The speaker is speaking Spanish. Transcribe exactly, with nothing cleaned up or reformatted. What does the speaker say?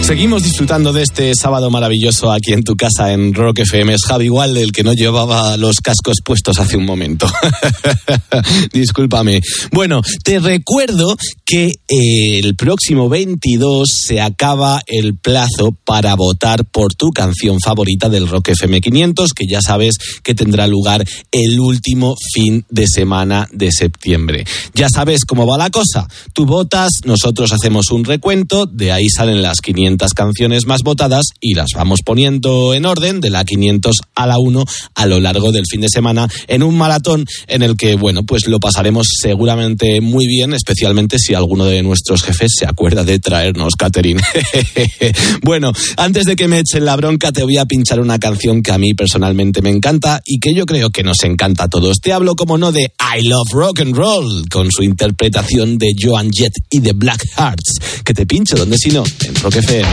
Seguimos disfrutando de este sábado maravilloso aquí en tu casa en Rock F M. Es Javi igual el que no llevaba los cascos puestos hace un momento. Discúlpame. Bueno, te recuerdo que eh, el próximo veintidós se acaba el plazo para votar por tu canción favorita del Rock F M quinientos, que ya sabes que tendrá lugar el último fin de semana de septiembre. Ya sabes cómo va la cosa. Tú votas, nosotros hacemos un recuento, de ahí salen las quinientas canciones más votadas y las vamos poniendo en orden de la quinientos a la uno a lo largo del fin de semana en un maratón en el que, bueno, pues lo pasaremos seguramente muy bien, especialmente si alguno de nuestros jefes se acuerda de traernos catering. Bueno, antes de que me echen la bronca te voy a pinchar una canción que a mí personalmente me encanta y que yo creo que nos encanta a todos. Te hablo, como no, de I Love Rock and Roll, con su interpretación de Joan Jett y de Black Hearts, que te pincho, donde si no, en Rock F M.